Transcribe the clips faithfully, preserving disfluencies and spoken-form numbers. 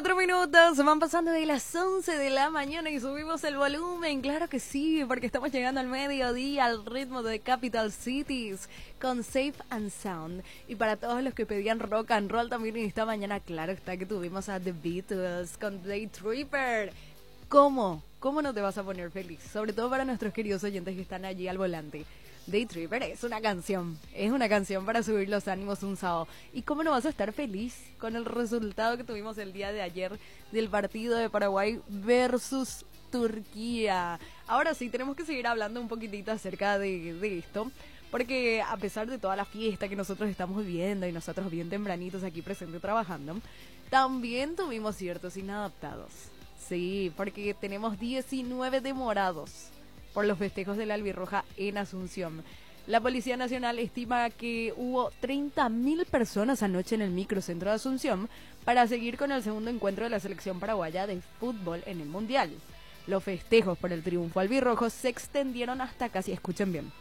Cuatro minutos, van pasando de las once de la mañana y subimos el volumen, claro que sí, porque estamos llegando al mediodía al ritmo de Capital Cities con Safe and Sound. Y para todos los que pedían rock and roll también en esta mañana, claro está que tuvimos a The Beatles con Day Tripper. ¿Cómo? ¿Cómo no te vas a poner feliz? Sobre todo para nuestros queridos oyentes que están allí al volante. Day Tripper es una canción, es una canción para subir los ánimos un sábado. ¿Y cómo no vas a estar feliz con el resultado que tuvimos el día de ayer del partido de Paraguay versus Turquía? Ahora sí, tenemos que seguir hablando un poquitito acerca de, de esto, porque a pesar de toda la fiesta que nosotros estamos viviendo y nosotros bien tempranitos aquí presentes trabajando, también tuvimos ciertos inadaptados. Sí, porque tenemos diecinueve demorados por los festejos de la Albirroja en Asunción. La Policía Nacional estima que hubo treinta mil personas anoche en el microcentro de Asunción para seguir con el segundo encuentro de la selección paraguaya de fútbol en el Mundial. Los festejos por el triunfo albirrojo se extendieron hasta casi, escuchen bien,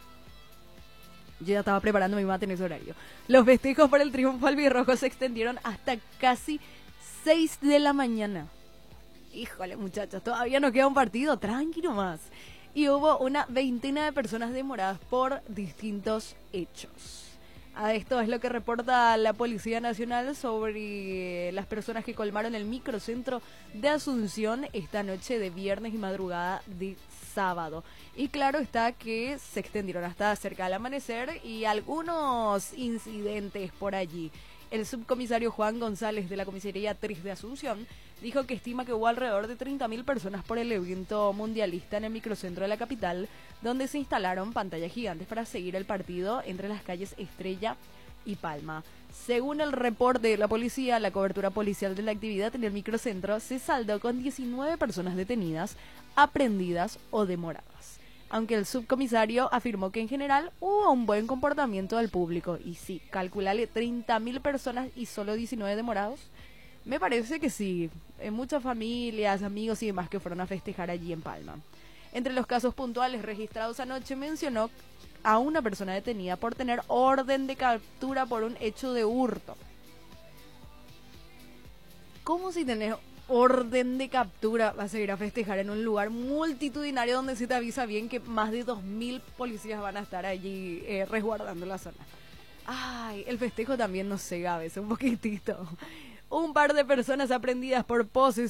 yo ya estaba preparando mi mate en ese horario. Los festejos por el triunfo albirrojo se extendieron hasta casi seis de la mañana. Híjole, muchachos, todavía nos queda un partido, tranquilo más. Y hubo una veintena de personas demoradas por distintos hechos. A esto es lo que reporta la Policía Nacional sobre las personas que colmaron el microcentro de Asunción esta noche de viernes y madrugada de sábado. Y claro está que se extendieron hasta cerca del amanecer y algunos incidentes por allí. El subcomisario Juan González de la Comisaría tres de Asunción dijo que estima que hubo alrededor de treinta mil personas por el evento mundialista en el microcentro de la capital, donde se instalaron pantallas gigantes para seguir el partido entre las calles Estrella y Palma. Según el reporte de la policía, la cobertura policial de la actividad en el microcentro se saldó con diecinueve personas detenidas, aprehendidas o demoradas. Aunque el subcomisario afirmó que en general hubo un buen comportamiento del público. Y sí, calcularle treinta mil personas y solo diecinueve demorados. Me parece que sí, en muchas familias, amigos y demás que fueron a festejar allí en Palma. Entre los casos puntuales registrados anoche mencionó a una persona detenida por tener orden de captura por un hecho de hurto. ¿Cómo si tenés orden de captura vas a ir a festejar en un lugar multitudinario donde se te avisa bien que más de dos mil policías van a estar allí eh, resguardando la zona? Ay, el festejo también nos cega a veces un poquitito. Un par de personas aprendidas por poses